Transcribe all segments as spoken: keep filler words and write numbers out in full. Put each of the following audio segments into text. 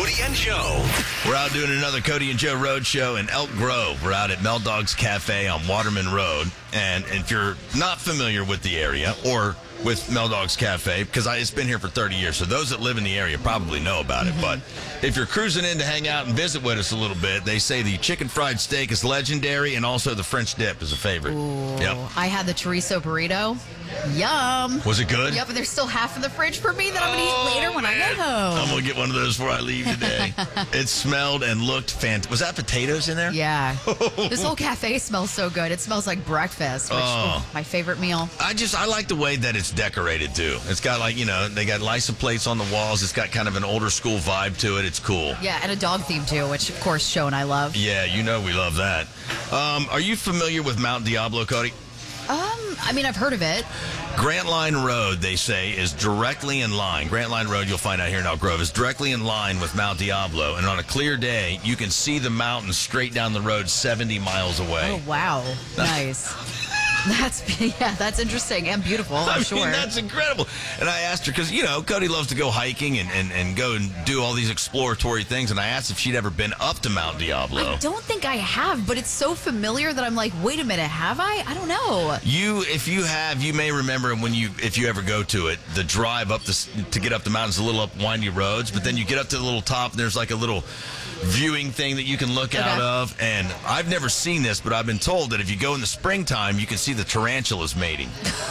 Cody and Joe. We're out doing another Cody and Joe Road Show in Elk Grove. We're out at Mel Dog's Cafe on Waterman Road. And if you're not familiar with the area or with Mel Dog's Cafe, because it's been here for thirty years, so those that live in the area probably know about it. But if you're cruising in to hang out and visit with us a little bit, they say the chicken fried steak is legendary, and also the French dip is a favorite. Ooh, Yep. I had the chorizo burrito. Yum. Was it good? Yep, and there's still half in the fridge for me that I'm going to Oh, eat later when man. I get home. I'm going to get one of those before I leave today. It smelled and looked fantastic. Was that potatoes in there? Yeah. This whole cafe smells so good. It smells like breakfast, which Oh. oh, my favorite meal. I just, I like the way that it's decorated, too. It's got, like, you know, they got license plates on the walls. It's got kind of an older school vibe to it. It's cool. Yeah, and a dog theme too, which of course Joe and I love. Yeah, you know we love that. Um, are you familiar with Mount Diablo, Cody? Um, I mean, I've heard of it. Grant Line Road, they say, is directly in line. Grant Line Road, you'll find out here in Elk Grove, is directly in line with Mount Diablo. And on a clear day, you can see the mountain straight down the road seventy miles away. Oh, wow. Nice. That's, yeah, that's interesting and beautiful, I'm I mean, sure. that's incredible. And I asked her, because, you know, Cody loves to go hiking and, and, and go and do all these exploratory things. And I asked if she'd ever been up to Mount Diablo. I don't think I have, but it's so familiar that I'm like, wait a minute, have I? I don't know. You, if you have, you may remember when you, if you ever go to it, the drive up the, to get up the mountains, a little up windy roads, but then you get up to the little top and there's like a little viewing thing that you can look out Okay. of. And I've never seen this, but I've been told that if you go in the springtime, you can see the tarantulas mating.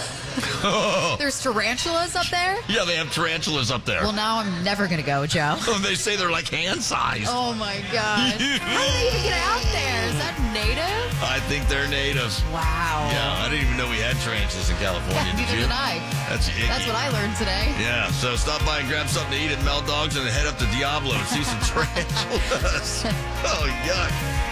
There's tarantulas up there? Yeah, they have tarantulas up there. Well, now I'm never going to go, Joe. They say they're like hand sized. Oh, my gosh. How do they even get out there? Is that native? I think they're natives. Wow. Yeah, I didn't even know we had tarantulas in California. Yeah, Did neither you? did I. That's icky. That's what I learned today. Yeah, so stop by and grab something to eat at Mel Dog's and then head up to Diablo and see some tarantulas. Oh, yuck.